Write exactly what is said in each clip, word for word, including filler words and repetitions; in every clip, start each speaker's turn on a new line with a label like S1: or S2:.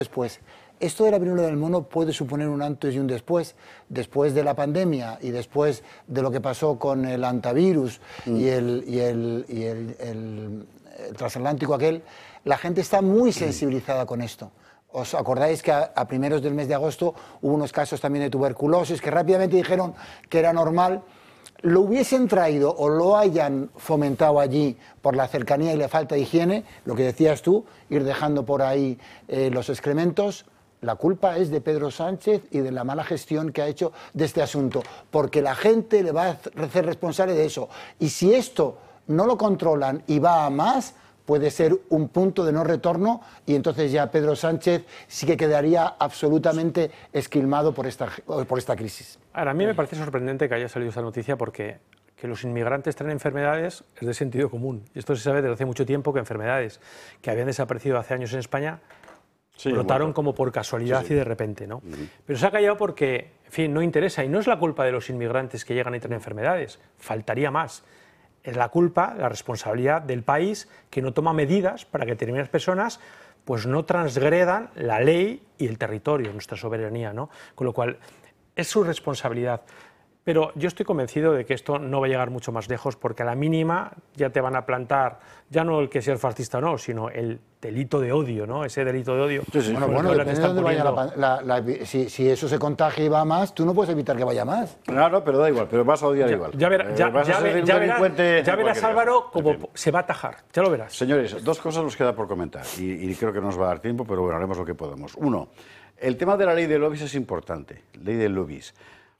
S1: Después, esto de la viruela del mono puede suponer un antes y un después, después de la pandemia y después de lo que pasó con el antivirus mm. y, el, y, el, y el, el, el transatlántico aquel. La gente está muy sensibilizada con esto. ¿Os acordáis que a, a primeros del mes de agosto hubo unos casos también de tuberculosis que rápidamente dijeron que era normal? Lo hubiesen traído o lo hayan fomentado allí por la cercanía y la falta de higiene, lo que decías tú, ir dejando por ahí eh, los excrementos. La culpa es de Pedro Sánchez y de la mala gestión que ha hecho de este asunto, porque la gente le va a hacer responsable de eso. Y si esto no lo controlan y va a más, puede ser un punto de no retorno y entonces ya Pedro Sánchez sí que quedaría absolutamente esquilmado por esta, por esta crisis.
S2: Ahora, a mí me parece sorprendente que haya salido esta noticia porque que los inmigrantes traen enfermedades es de sentido común. Y esto se sabe desde hace mucho tiempo que enfermedades que habían desaparecido hace años en España sí, brotaron bueno. como por casualidad sí, sí. y de repente, ¿no? Uh-huh. Pero se ha callado porque, en fin, no interesa y no es la culpa de los inmigrantes que llegan y traen enfermedades, faltaría más. Es la culpa, la responsabilidad del país que no toma medidas para que determinadas personas pues no transgredan la ley y el territorio, nuestra soberanía, ¿no? Con lo cual es su responsabilidad. Pero yo estoy convencido de que esto no va a llegar mucho más lejos porque a la mínima ya te van a plantar, ya no el que seas fascista o no, sino el delito de odio, ¿no? Ese delito de odio.
S1: Sí, sí. Bueno, bueno, depende de dónde vaya la, la, la, si, si eso se contagia y va más, tú no puedes evitar que vaya más.
S3: Claro, pero da igual, pero vas a odiar
S2: ya,
S3: igual.
S2: Ya, ver, ya,
S3: vas
S2: ya,
S3: a ser
S2: ya,
S3: un
S2: verás,
S3: delincuente
S2: ya verás Álvaro, como
S3: en fin.
S2: se va a atajar, ya lo verás.
S3: Señores, dos cosas nos queda por comentar y, y creo que no nos va a dar tiempo, pero bueno, haremos lo que podamos. Uno, el tema de la ley de lobbies es importante, ley de lobbies,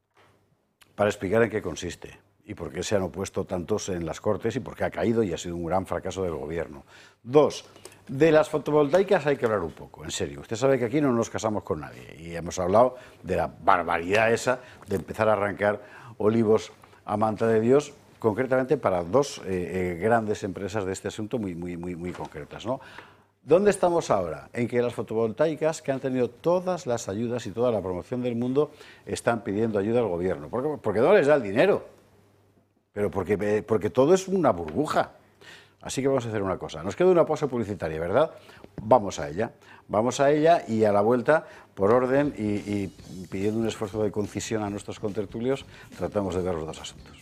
S3: para explicar en qué consiste y por qué se han opuesto tantos en las Cortes y por qué ha caído y ha sido un gran fracaso del Gobierno. Dos, de las fotovoltaicas hay que hablar un poco, en serio. Usted sabe que aquí no nos casamos con nadie y hemos hablado de la barbaridad esa de empezar a arrancar olivos a manta de Dios, concretamente para dos eh, eh, grandes empresas de este asunto muy, muy, muy, muy concretas, ¿no? ¿Dónde estamos ahora? En que las fotovoltaicas, que han tenido todas las ayudas y toda la promoción del mundo, están pidiendo ayuda al gobierno. ¿Por qué? Porque no les da el dinero, pero porque, porque todo es una burbuja. Así que vamos a hacer una cosa. Nos queda una pausa publicitaria, ¿verdad? Vamos a ella. Vamos a ella y a la vuelta, por orden y, y pidiendo un esfuerzo de concisión a nuestros contertulios, tratamos de ver los dos asuntos.